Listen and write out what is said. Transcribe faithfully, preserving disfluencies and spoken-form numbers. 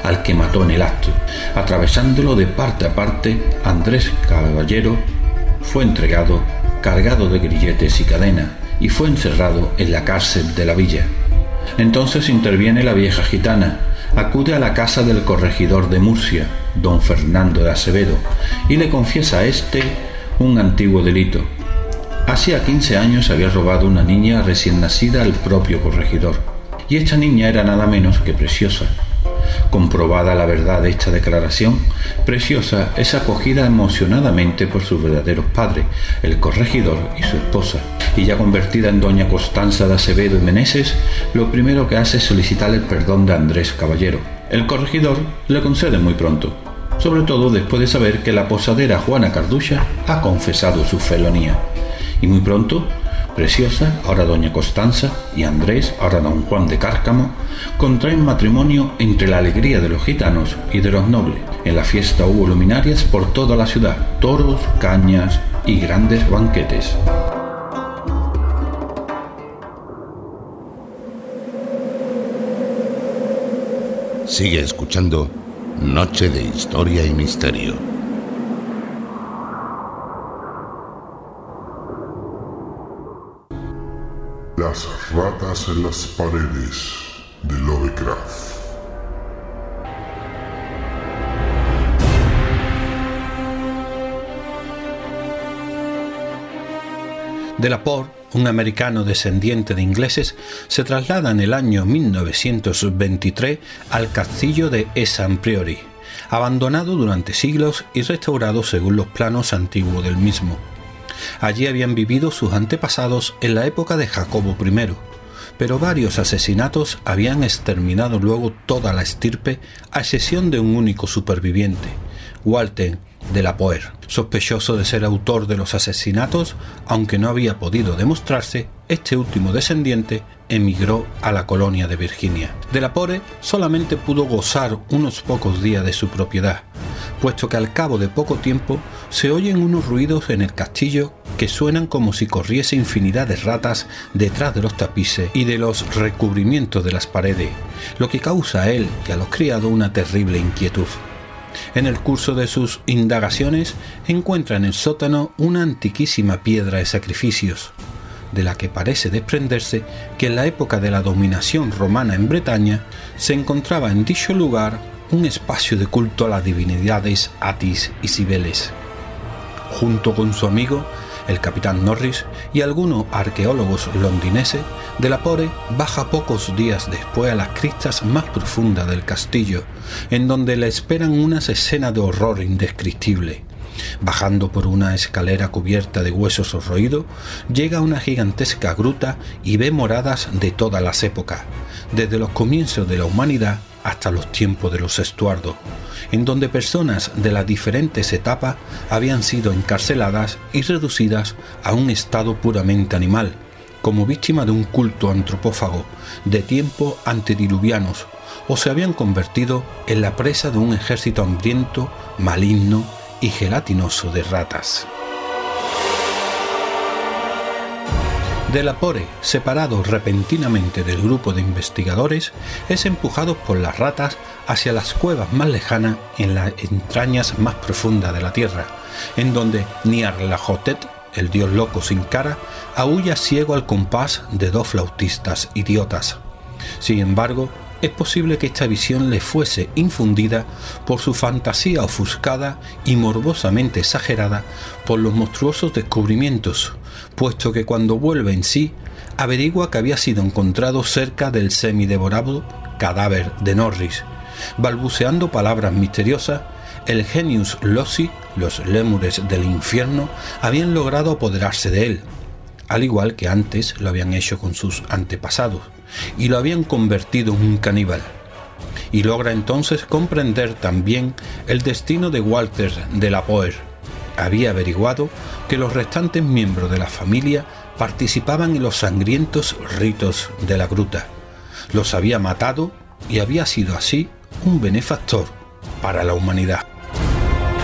al que mató en el acto. Atravesándolo de parte a parte, Andrés Caballero fue entregado, cargado de grilletes y cadenas, y fue encerrado en la cárcel de la villa. Entonces interviene la vieja gitana, acude a la casa del corregidor de Murcia, don Fernando de Acevedo, y le confiesa a éste un antiguo delito. Hacía quince años había robado una niña recién nacida al propio corregidor, y esta niña era nada menos que Preciosa. Comprobada la verdad de esta declaración, Preciosa es acogida emocionadamente por sus verdaderos padres, el corregidor y su esposa, y ya convertida en doña Constanza de Acevedo y Meneses, lo primero que hace es solicitar el perdón de Andrés Caballero. El corregidor le concede muy pronto, sobre todo después de saber que la posadera Juana Carducha ha confesado su felonía, y muy pronto Preciosa, ahora doña Constanza, y Andrés, ahora don Juan de Cárcamo, contraen matrimonio entre la alegría de los gitanos y de los nobles. En la fiesta hubo luminarias por toda la ciudad, toros, cañas y grandes banquetes. Sigue escuchando Noche de Historia y Misterio. Las ratas en las paredes de Lovecraft. Delaporte, un americano descendiente de ingleses, se traslada en el año mil novecientos veintitrés al castillo de Esamppriori, abandonado durante siglos y restaurado según los planos antiguos del mismo. Allí habían vivido sus antepasados en la época de Jacobo primero, pero varios asesinatos habían exterminado luego toda la estirpe, a excepción de un único superviviente, Walter Delaporte. Sospechoso de ser autor de los asesinatos, aunque no había podido demostrarse, este último descendiente emigró a la colonia de Virginia. Delaporte solamente pudo gozar unos pocos días de su propiedad, puesto que al cabo de poco tiempo se oyen unos ruidos en el castillo que suenan como si corriese infinidad de ratas detrás de los tapices y de los recubrimientos de las paredes, lo que causa a él y a los criados una terrible inquietud. En el curso de sus indagaciones encuentra en el sótano una antiquísima piedra de sacrificios, de la que parece desprenderse que en la época de la dominación romana en Bretaña se encontraba en dicho lugar un espacio de culto a las divinidades Atis y Cibeles. Junto con su amigo, el capitán Norris, y algunos arqueólogos londinenses, Delaporte baja pocos días después a las cristas más profundas del castillo, en donde le esperan unas escenas de horror indescriptible. Bajando por una escalera cubierta de huesos roídos, llega a una gigantesca gruta y ve moradas de todas las épocas, desde los comienzos de la humanidad hasta los tiempos de los Estuardos, en donde personas de las diferentes etapas habían sido encarceladas y reducidas a un estado puramente animal, como víctima de un culto antropófago de tiempos antediluvianos, o se habían convertido en la presa de un ejército hambriento, maligno y gelatinoso de ratas. Delaporte, separado repentinamente del grupo de investigadores, es empujado por las ratas hacia las cuevas más lejanas en las entrañas más profundas de la tierra, en donde Nyarlathotep, el dios loco sin cara, aúlla ciego al compás de dos flautistas idiotas. Sin embargo, es posible que esta visión le fuese infundida por su fantasía ofuscada y morbosamente exagerada por los monstruosos descubrimientos, puesto que cuando vuelve en sí, averigua que había sido encontrado cerca del semidevorado cadáver de Norris. Balbuceando palabras misteriosas, el Genius Loci, los lémures del infierno, habían logrado apoderarse de él, al igual que antes lo habían hecho con sus antepasados, y lo habían convertido en un caníbal. Y logra entonces comprender también el destino de Walter Delaporte. Había averiguado que los restantes miembros de la familia participaban en los sangrientos ritos de la gruta. Los había matado y había sido así un benefactor para la humanidad.